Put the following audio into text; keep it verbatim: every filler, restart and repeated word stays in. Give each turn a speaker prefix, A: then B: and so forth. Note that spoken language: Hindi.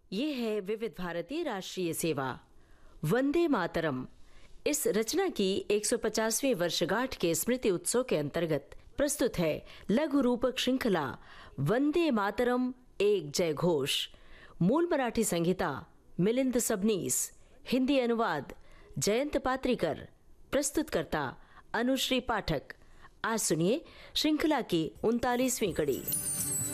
A: ये है विविध भारती राष्ट्रीय सेवा वंदे मातरम। इस रचना की एक सौ पचासवीं वर्षगांठ के स्मृति उत्सव के अंतर्गत प्रस्तुत है लघु रूपक श्रृंखला वंदे मातरम एक जय घोष। मूल मराठी संहिता मिलिंद सबनीस, हिंदी अनुवाद जयंत पात्रिकर, प्रस्तुतकर्ता अनुश्री पाठक। आज सुनिए श्रृंखला की उनतालीसवीं कड़ी।